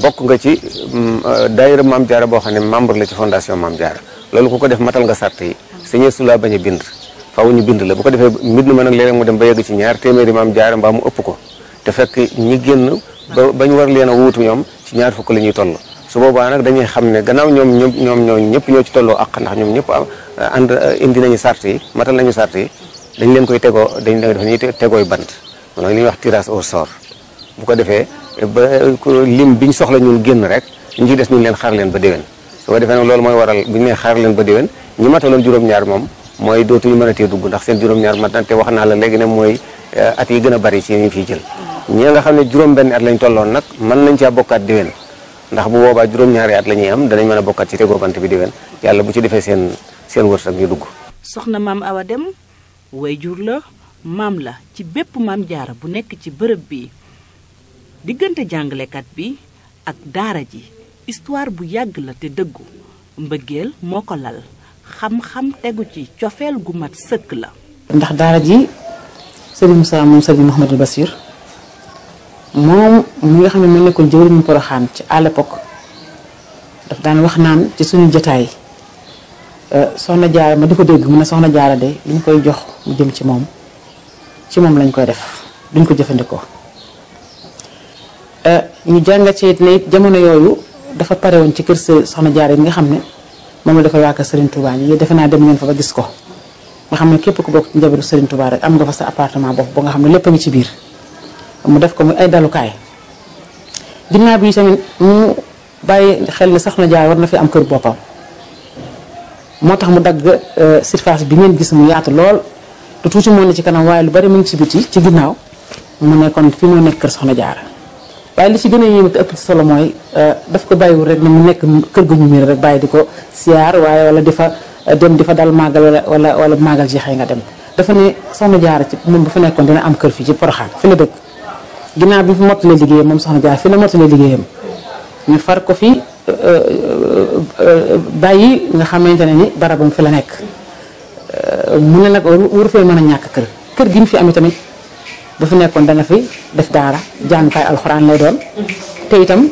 bokk nga ci daayira Maam Jaara boo xam ne membre la ci fondation Maam Jaara loolu ku ko def matal nga sart yi sañee su laa bañ a bind faaw ñu bind la bu ko defee mbind ma nag léeg-léeg mu dem ba yegg ci 2 téeméeri Maam Jaara mbaa mu ëpp ko te fekk ñi génn ba ñu war leen a wuutu ñoom ci 2 fukk la ñuy toll su boobaa nag dañuy xam ne gannaaw ñoom ñëpp ñoo ci tolloo ak ndax ñoom ñëpp ànd indi nañu sart yi matal nañu sart yi dañ leen koy tegoo dañ leen def ñuy tegooy bant mooy li ñuy wax tirage au sort bu ko defee ba lim biñ soxla ñun génn rek ñu ci des ñu leen xaar leen ba déwén su ko defee nag loolu mooy waral bu ñu nee xaar leen ba déwén ñi mataloon juróom-ñaar moom mooy dootuñu mën a tee dugg ndax seen juróom-ñaar mat na te wax naa la léegi ne mooy at yi gën a bari ci ñu fiy jël ñi nga xam ne juróom-benn at lañ tolloon nag mën nañ caa bokkaat déwén ndax bu boobaa juróom-ñaari at la ñuy am danañ mën a bokkaat ci tegoo bant bi déwén yàlla bu ci defee seen wërsëg ñu dugg. soxna Maam Awa Deme waajur la maam la ci bépp Maam Jaara bu nekk ci bërëb bi diggante jàngalekat bi ak daara ji histoire bu yàgg la te dëggu mbëggeel moo ko lal xam-xam tegu ci cofeel gu mat sëkk la. ndax daara ji Serigne Moussa moom Serigne Mouhamadou Bassir moom mi nga xam ne moo nekkoon jëwriñu Poroxaan ci à l'époque daf daan wax naan ci suñu jotaay soxna Jaara ma di ko dégg mu ne soxna Jaara de li ñu koy jox mu jëm ci moom lañ koy def duñ ko jëfandikoo. ñu jàngat ci ne it jamono yooyu dafa pare woon ci kër soxna Jaara yi nga xam ne moom la dafa waa kër Serigne Touba ñi defe naa dem ngeen fa ba gis ko nga xam ne képp ku bokk ci njabootu Serigne Touba rek am nga fa sa appartement bopp ba nga xam ne lépp a ngi ci biir mu def ko muy ay dalukaay ginnaaw bi tamit mu bàyyi xel ne soxna Jaara war na fi am kër boppam moo tax mu dagg surface bi ngeen gis mu yaatu lool lu tuuti moo ne ci kanam waaye lu bari mu ngi ci biti ci ginnaaw mu ne kon fi moo nekk kër soxna Jaara waaye li ci gën a yéeme te ëpp ci solo mooy daf ko bàyyiwul rek ne mu nekk kër gu ñu miir rek bàyyi di ko siyaar waaye wala di fa dem di fa dal màggal wala màggal jeexee nga dem dafa ne soxna Jaara ci moom bu fa nekkoon dina am kër fii ci Poroxaan fi la dëkk ginnaaw bi fi mottalee liggéeyam moom soxna Jaara fi la mottalee liggéeyam ñu far ko fi bàyyi nga xamante ne ni barabam fi la nekk mu ne nag waru fee mën a ñàkk kër gi ñu fi amee tamit bu fi nekkoon dana fi def daara jàngukaay alxuraan lay doon te itam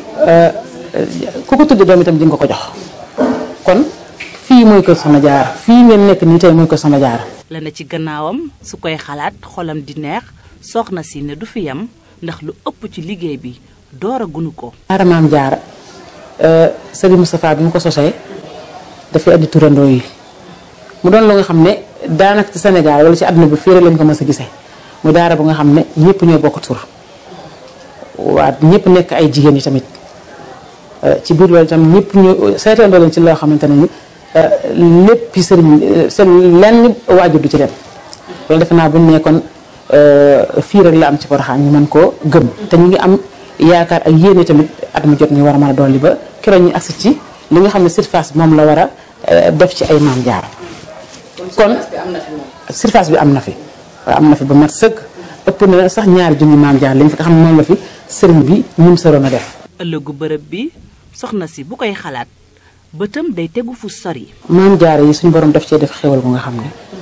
ku ko tudde doom itam di nga ko jox kon fii mooy kër soxna Jaara fii ngeen nekk nii tey mooy kër soxna Jaara la na ci gannaawam su koy xalaat xolam di neex soxna si ne du fi yam ndax lu ëpp ci liggéey bi doora gunu ko. daara Maam Jaara Serigne Moustapha bi mu ko sosee dafay andi turandoo yi mu doon lu nga xam ne daanaka ci Sénégal wala ci àdduna bi fii rek lañ ko mës a gisee mu daara bu nga xam ne ñëpp ñoo bokk tur waa ñëpp nekk ay jigéen yi tamit ci biir loolu itam ñëpp ñu seetandoo leen ci loo xamante ne ni lépp sëriñ seen lenn waajur du ci dem loolu defe naa bu ñu nekkoon fii rek la am ci Porokhane ñu mën koo gëm te ñu ngi am yaakaar ak yéene tamit at mu jot ñu war a mën a dolli ba keroog ñu agsi ci li nga xam ne surface bi moom la war a def ci ay Maam Jaara kon surface bi am na fi waaw am na fi ba mat sëkk ëpp na sax 2 junni Maam Jaara li nga xam ne moom la fi sëriñ bi ñum soroon a def. ëllëgu bërëb bi soxna si bu koy xalaat bëtam day tegu fu sori. Maam Jaara yi suñu borom daf cee def xéwal bu nga xam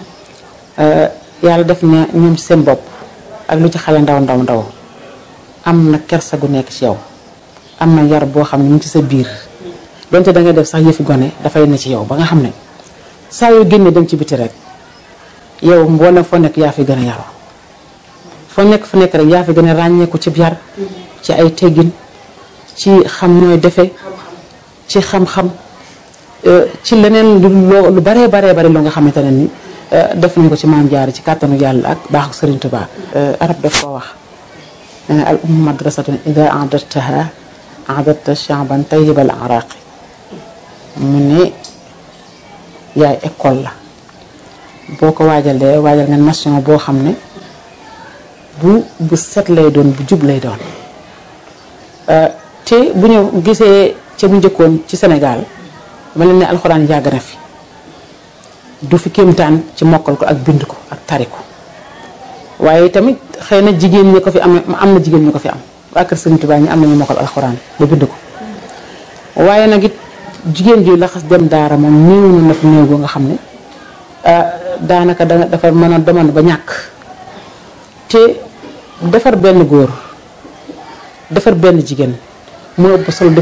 ne yàlla def na ñoom ci seen bopp ak lu ci xale ndaw am na kersa gu nekk ci yow am na yar boo xam ne mu ci sa biir donte da nga def sax yëfi gone dafay ne ci yow ba nga xam ne saa yoo génnee dem ci biti rek yow mboolem foo nekk yaa fi gën a yaroo foo nekk fu nekk rek yaa fi gën a ràññeeku ci yar ci ay teggin ci xam nooy defe ci xam-xam ci leneen lu baree loo nga xamante ne ni def nañ ko ci Maam Jaara ci kàttanu yàlla ak baaxu Sëriñ Tuubaa arab daf koo wax nee na al ummu madrasatun ida a'dadtaha a'dadta sha'ban tayyibal araqi mu ne yaay école la boo ko waajalee waajal nga nation boo xam ne bu set lay doon bu jub lay doon te bu ñu gisee ca bu njëkkoon ci Sénégal ma leen ne alxuraan yàgg na fi du fi kéemtaan ci mokkal ko ak bind ko ak tari ko waaye tamit xëy na jigéen ñi ko fi am na jigéen ñi ko fi am waa kër Sëriñ Tuubaa ñi am nañu mokkal alxuraan ba bind ko waaye nag it jigéen ji laxas dem daara moom néew na fi néew goo nga xam ne daanaka dafa mën a demoon ba ñàkk te defar benn góor defar benn jigéen moo ëpp solo